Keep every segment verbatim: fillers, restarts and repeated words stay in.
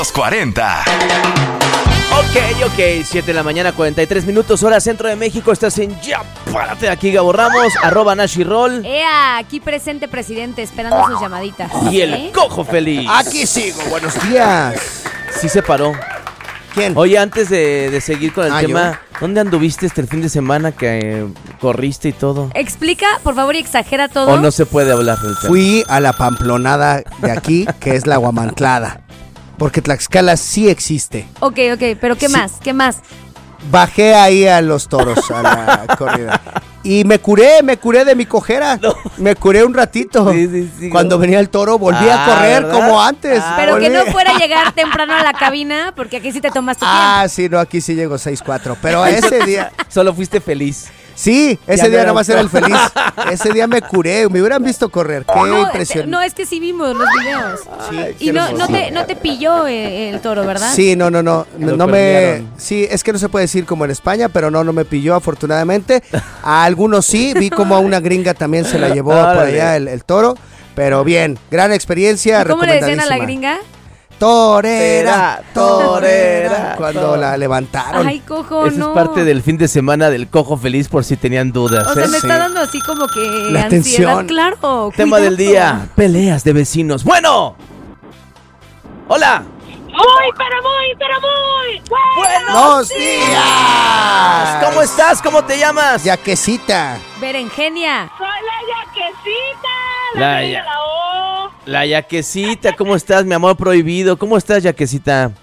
Los cuarenta. Ok, ok, siete de la mañana, cuarenta y tres minutos, hora centro de México. Estás en Ya Párate aquí, Gabo Ramos, arroba Nashi Roll. Ea, aquí presente, presidente, esperando sus llamaditas. Y el ¿Eh? Cojo Feliz. Aquí sigo, buenos días. Sí se paró. ¿Quién? Oye, antes de, de seguir con el Ah, tema, ¿yo? ¿dónde anduviste este el fin de semana que eh, corriste y todo? Explica, por favor, y exagera todo. ¿O no se puede hablar del tema? Fui a la pamplonada de aquí, que es la Guamantlada. Porque Tlaxcala sí existe. Ok, ok, pero ¿qué Sí. más? ¿Qué más? Bajé ahí a los toros, a la corrida. Y me curé, me curé de mi cojera. No. Me curé un ratito. Sí, sí, sí, Cuando no. venía el toro, volví Ah, a correr ¿verdad? como antes. Ah, Pero que Volví. no fuera a llegar temprano a la cabina, porque aquí sí te tomas tu Ah, sí, no, aquí sí llego seis cuatro. Pero ese día... Solo fuiste feliz. Sí, ese Ya día no nomás era era el feliz. Ese día me curé, me hubieran visto correr. Qué tiempo. No, impresión. no, es que sí vimos los videos. Sí, Y no, no, te, no te pilló eh, el toro, ¿verdad? Sí, no, no, no, no, Lo no me, perdieron. sí, es que no se puede decir como en España, pero no, no me pilló afortunadamente. A algunos sí, vi como a una gringa también se la llevó por Órale. allá el, el toro, pero bien, gran experiencia, ¿Y ¿Cómo le decían a la recomendadísima. gringa? Torera, Torera. torera, cuando la levantaron. Ay, cojo, Esa no. es parte del fin de semana del Cojo Feliz, por si tenían dudas. O sea, ¿eh? me Sí. está dando así como que La ansiedad, tensión. claro. Tema cuidado. del día, peleas de vecinos. Bueno. Hola. Muy, pero muy, pero muy. ¡Buenos días! ¿Cómo estás? ¿Cómo te llamas? Yaquecita. Berenjenia. Soy la yaquecita. La, La la, ya- la O. La Yaquecita, ¿cómo estás, mi amor prohibido? ¿Cómo estás, Yaquecita?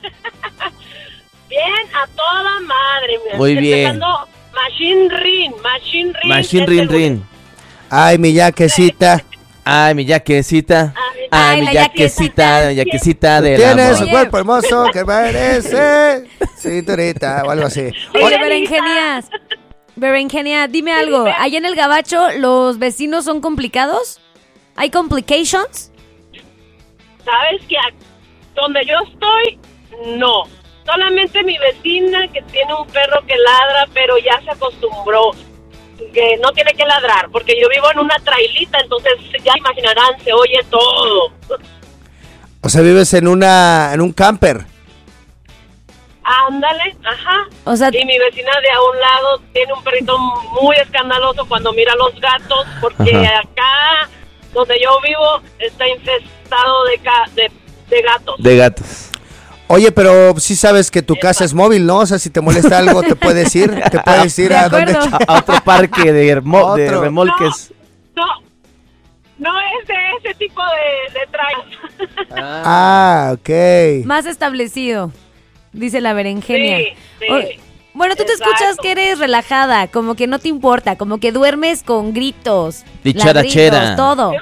Bien, a toda madre. mira. Muy bien. Empezando Machine Rin, Machine Rin. Machine es Rin el- Rin. Ay, mi yaquecita. Ay, mi Yaquecita. Ay, Ay, mi la Yaquecita, Yaquecita del Tienes amor. un cuerpo hermoso que merece cinturita o algo así. Oye, Berenjenias. Berenjenia, dime algo. Allá en el Gabacho, ¿los vecinos son complicados? ¿Hay complications? Sabes que a- donde yo estoy, no. Solamente mi vecina que tiene un perro que ladra, pero ya se acostumbró. Que no tiene que ladrar, porque yo vivo en una trailita, entonces ya imaginarán, se oye todo. O sea, vives en una en un camper. Ándale, ajá. O sea, Y mi vecina de a un lado tiene un perrito muy escandaloso cuando mira a los gatos, porque Ajá. acá donde yo vivo está infestado de, ca- de, de gatos. De gatos. Oye, pero sí sabes que tu casa es móvil, ¿no? O sea, si te molesta algo, te puedes ir, te puedes ir De a donde... acuerdo. A, a otro parque de, hermo- de Otro. remolques. No, no es de ese tipo de, de trailers. Ah, ok. más establecido, dice la Berenjenia. Sí, sí. O- bueno, tú te Exacto. escuchas que eres relajada, como que no te importa, como que duermes con gritos, Dicharachera. ladridos, todo.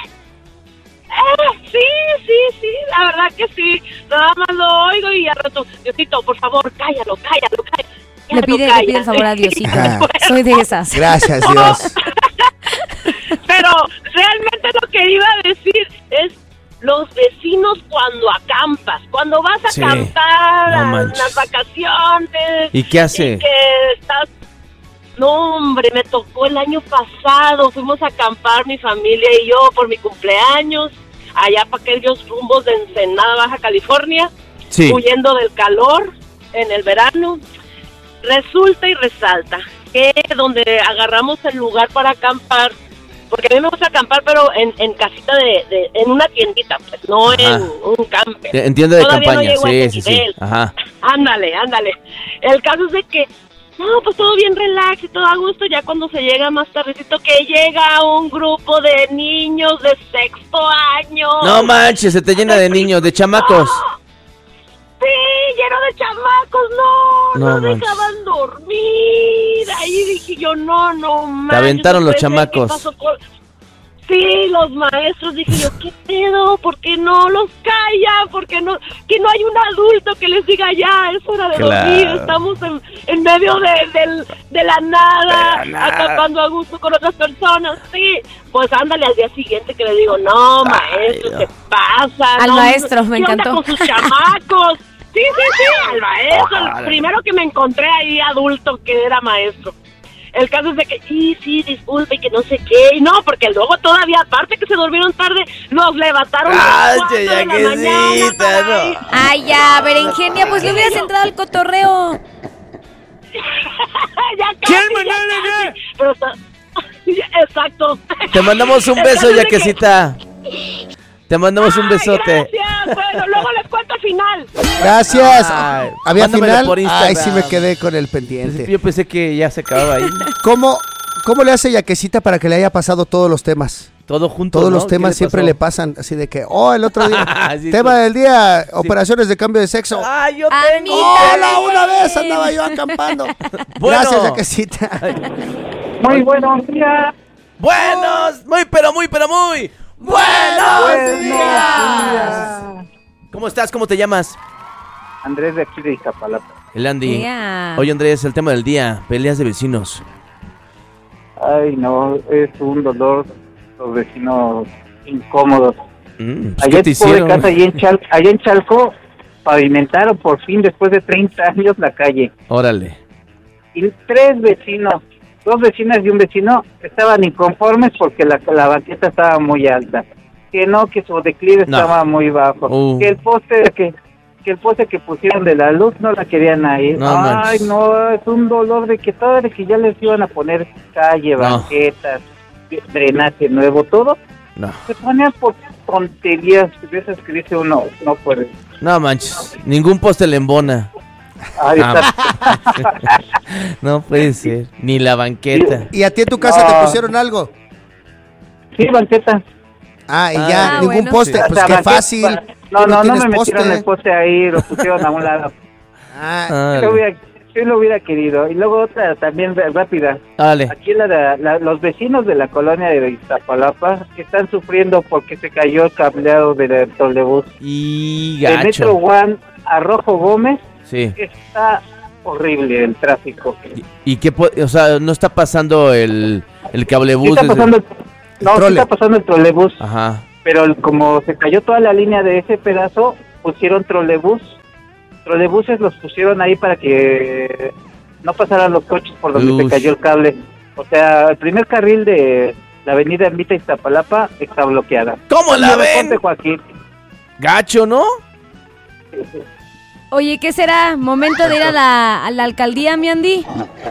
Eh, sí, sí, sí, la verdad que sí. Nada más lo oigo y al rato, Diosito, por favor, cállalo, cállalo, cállalo. Le pide, le pide el favor a Diosito. Soy de esas. Gracias, Dios. Pero realmente lo que iba a decir es los vecinos cuando acampas, cuando vas a Sí, acampar no a manches. las vacaciones. ¿Y qué hace? Y que estás... No, hombre, me tocó el año pasado, fuimos a acampar mi familia y yo por mi cumpleaños, allá para aquellos rumbos de Ensenada, Baja California, Sí. huyendo del calor en el verano. Resulta y resalta que donde agarramos el lugar para acampar, porque a mí me gusta acampar, pero en, en casita de, de, en una tiendita, pues, no Ajá. en un camper. Entiendo de Todavía no campaña, llego a sí, ese sí, sí. nivel. Ajá. Ándale, ándale. El caso es de que, no, pues todo bien relax y todo a gusto, ya cuando se llega más tardecito, que llega un grupo de niños de sexto año. No manches, se te llena de niños, de chamacos. Sí, lleno de chamacos, no, No no, manches. dejaban dormir. Ahí dije yo, no, no manches. aventaron no los puede ser, ¿qué chamacos. pasó con-? Sí, los maestros, dije yo, ¿qué pedo? ¿Por qué no los callan? ¿Por qué no? Que no hay un adulto que les diga ya, es hora de Claro. dormir, estamos en, en medio de, del- de la nada, De la nada. acampando a gusto con otras personas, sí. Pues ándale al día siguiente que le digo, no, maestro, no. ¿qué pasa? Al No, maestro, me ¿qué onda encantó. con sus chamacos? Sí, sí, sí, al maestro, Ojalá. el primero que me encontré ahí adulto que era maestro. El caso es de que, sí, sí, disculpe, y que no sé qué. Y no, porque luego todavía, aparte que se durmieron tarde, nos levantaron a las cuatro de la mañana para ir. Ay, ya, Berenjenia, pues le hubieras entrado al cotorreo. Ya casi, ya casi. Pero está... Exacto. Te mandamos un beso, El caso es de Yaquecita. Te mandamos un Ay, besote. gracias. Bueno, luego les cuento al final. Gracias. Ay, ¿Había mándamelo final? por Instagram. Ay, sí me quedé con el pendiente. Yo pensé que ya se acababa ahí. ¿Cómo, cómo le hace Yaquecita para que le haya pasado todos los temas? Todo junto, Todos ¿no? los ¿Qué temas le siempre pasó? le pasan así de que, oh, el otro día, Sí, tema sí. del día, operaciones de cambio de sexo. ¡Ay, yo A tengo! mí ¡Hola! Una vez andaba yo acampando. Bueno. Gracias, Yaquecita. Muy buenos días. Buenos, muy pero muy pero muy buenos Buenos días. días. ¿Cómo estás? ¿Cómo te llamas? Andrés de aquí de Iztapalapa. El Andy. Yeah. Oye, Andrés, el tema del día, peleas de vecinos. Ay, no, es un dolor, los vecinos incómodos. Mm, pues, Allá ¿qué te en pobre hicieron? casa, allá en, Chal- allá en Chalco, pavimentaron por fin después de treinta años la calle. Órale. Y tres vecinos, dos vecinas y un vecino, estaban inconformes porque la, la banqueta estaba muy alta. Que no, que su declive No. estaba muy bajo. Uh. Que el poste que que el poste que pusieron de la luz no la querían ahí. No Ay, manches. no, es un dolor de que todo de que ya les iban a poner calle, No. banquetas, drenaje nuevo, todo. No, Se ponían por tonterías de esas que dice uno, no puede. no manches. Ningún poste le embona. Ay, Ah. está- No puede ser. Ni la banqueta. ¿Y a ti en tu casa No. te pusieron algo? Sí, banqueta. Ah, y Ah, ya, ah, ningún bueno. poste. O Pues sea, qué banqueta- fácil. No, Tú no, no tienes me metieron poste. el poste ahí, lo pusieron a un lado. Ah, Ah, Sí lo hubiera, sí lo hubiera querido. Y luego otra también r- rápida. dale. Aquí la, de- la- los vecinos de la colonia de Iztapalapa están sufriendo porque se cayó el cableado del trolebús. Y De Metro gacho. One a Rojo Gómez Sí. está horrible el tráfico. ¿Y, y qué? po- O sea, no está pasando el, el Sí cablebús. está desde- pasando el, no, sí trole. está pasando el trolebús, Ajá. pero el- como se cayó toda la línea de ese pedazo, pusieron trolebús. Trolebuses los pusieron ahí para que no pasaran los coches por donde Ush. se cayó el cable. O sea, el primer carril de la avenida Ermita Iztapalapa está bloqueada. ¿Cómo la Ponte, ven? Joaquín. Gacho, ¿no? Oye, ¿qué será? ¿Momento de ir a la, a la alcaldía, mi Andy?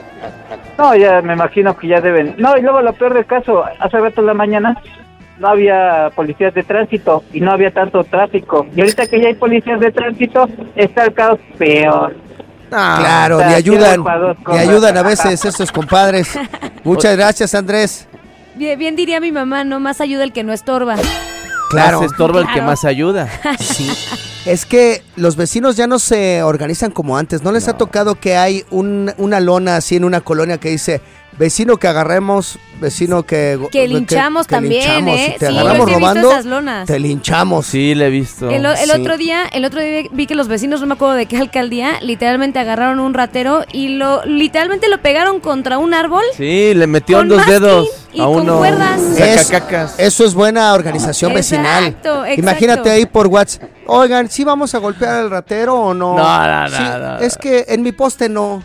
No, ya me imagino que ya deben. No, y luego lo peor del caso, hace rato en la mañana no había policías de tránsito y no había tanto tráfico. Y ahorita que ya hay policías de tránsito, está el caos peor. Ah, claro, o sea, ni ayudan, tiempo para dos ni cosas. ayudan a veces estos compadres. Muchas gracias, Andrés. Bien, bien diría mi mamá, no más ayuda el que no estorba. Claro. Más estorba el que Claro. más ayuda. Sí. Es que los vecinos ya no se organizan como antes. ¿No les ha tocado que hay un, una lona así en una colonia que dice vecino que agarremos, vecino que... Que linchamos también, linchamos? ¿eh? Si te Sí, yo agarramos sí he visto robando, esas lonas. te linchamos. Sí, le he visto. El, o- el Sí. otro día, el otro día vi que los vecinos, no me acuerdo de qué alcaldía, literalmente agarraron un ratero y lo literalmente lo pegaron contra un árbol. Sí, le metió Con dos masking dedos y a con uno. cuerdas. Es- Sacacacas. Eso es buena organización vecinal. Exacto, exacto. Imagínate ahí por WhatsApp. Oigan, ¿sí vamos a golpear al ratero o no? No, no, no, Sí, no. Es que en mi poste no.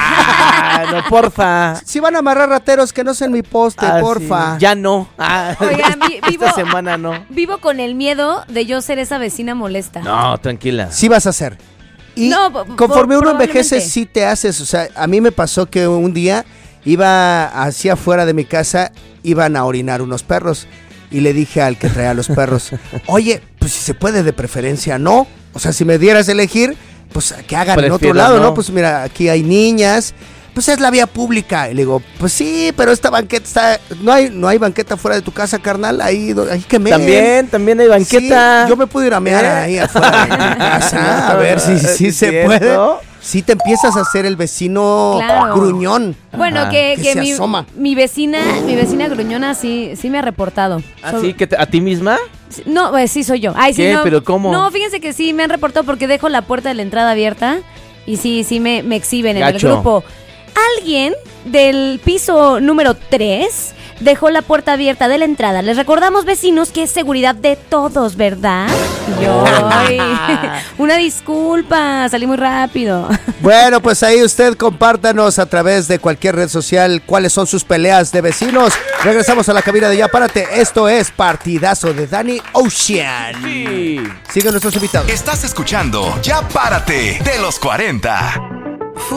Ah, no, porfa. Si van a amarrar rateros, que no sea en mi poste, Ah, porfa. sí. Ya no. Ah, Oigan, vi- vivo- esta semana no. Vivo con el miedo de yo ser esa vecina molesta. No, tranquila. Sí vas a hacer. Y No, po- conforme po- uno envejece, probablemente. sí te haces. O sea, a mí me pasó que un día iba hacia afuera de mi casa, iban a orinar unos perros. Y le dije al que traía los perros, oye, pues si se puede de preferencia, ¿no? O sea, si me dieras a elegir, pues que hagan en otro Prefiero lado, ¿no? no. Pues mira, aquí hay niñas, pues es la vía pública. Y le digo, pues sí, pero esta banqueta está... No hay, no hay banqueta fuera de tu casa, carnal, ahí, do- ahí que me... También, también hay banqueta. Sí, yo me puedo ir a mear ¿Eh? ahí afuera de mi casa, a ver si, si ¿Es se cierto? puede. Si te empiezas a hacer el vecino Claro. gruñón. Bueno, Ajá. que, Que que se mi, asoma. mi vecina, mi vecina gruñona sí, sí me ha reportado. ¿Ah, Sobre- sí? ¿Que te- ¿A ti misma? No, pues sí soy yo. Ay, sí, ¿Qué? no. ¿Pero cómo? No, fíjense que sí me han reportado porque dejo la puerta de la entrada abierta y sí, sí me, me exhiben en Gacho. el grupo. Alguien del piso número tres dejó la puerta abierta de la entrada. Les recordamos, vecinos, que es seguridad de todos, ¿verdad? Yo, ay, una disculpa, salí muy rápido. Bueno, pues ahí usted compártanos a través de cualquier red social cuáles son sus peleas de vecinos. Regresamos a la cabina de Ya Párate. Esto es Partidazo de Danny Ocean. Sí. Siguen nuestros invitados. Estás escuchando Ya Párate de los cuarenta.